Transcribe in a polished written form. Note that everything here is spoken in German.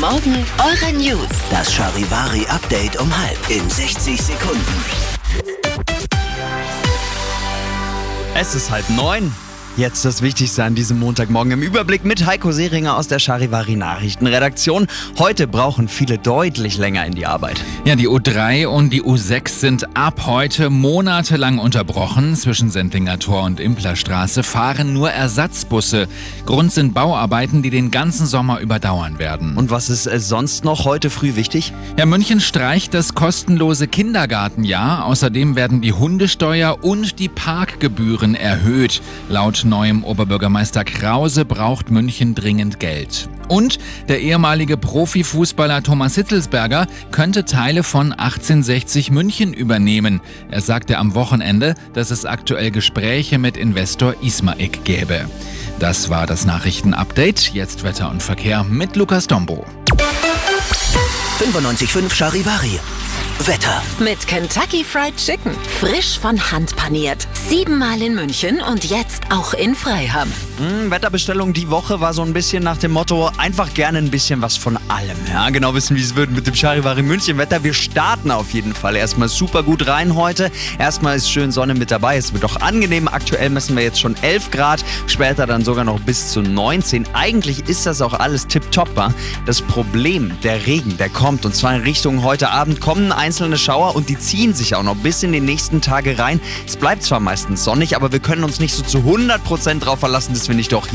Morgen eure News. Das Charivari-Update um 6:30 in 60 Sekunden. Es ist 8:30. Jetzt das Wichtigste an diesem Montagmorgen im Überblick mit Heiko Seringer aus der Charivari Nachrichtenredaktion. Heute brauchen viele deutlich länger in die Arbeit. Ja, die U3 und die U6 sind ab heute monatelang unterbrochen. Zwischen Sendlinger Tor und Implerstraße fahren nur Ersatzbusse. Grund sind Bauarbeiten, die den ganzen Sommer überdauern werden. Und was ist sonst noch heute früh wichtig? Ja, München streicht das kostenlose Kindergartenjahr. Außerdem werden die Hundesteuer und die Parkgebühren erhöht. Laut neuem Oberbürgermeister Krause braucht München dringend Geld. Und der ehemalige Profifußballer Thomas Hitzelsberger könnte Teile von 1860 München übernehmen. Er sagte am Wochenende, dass es aktuell Gespräche mit Investor Ismaik gäbe. Das war das Nachrichtenupdate. Jetzt Wetter und Verkehr mit Lukas Dombo. 95.5 Charivari. Wetter. Mit Kentucky Fried Chicken. Frisch von Hand paniert. 7-mal in München und jetzt auch in Freiham. Wetterbestellung die Woche war so ein bisschen nach dem Motto, einfach gerne ein bisschen was von allem. Ja, genau wissen, wie es wird mit dem Charivari München Wetter. Wir starten auf jeden Fall erstmal super gut rein heute. Erstmal ist schön Sonne mit dabei. Es wird auch angenehm. Aktuell messen wir jetzt schon 11 Grad. Später dann sogar noch bis zu 19. Eigentlich ist das auch alles tipptopp. Das Problem, der Regen, der kommt. Und zwar in Richtung heute Abend kommen einzelne Schauer und die ziehen sich auch noch bis in die nächsten Tage rein. Es bleibt zwar meistens sonnig, aber wir können uns nicht so zu 100% drauf verlassen, dass wir nicht auch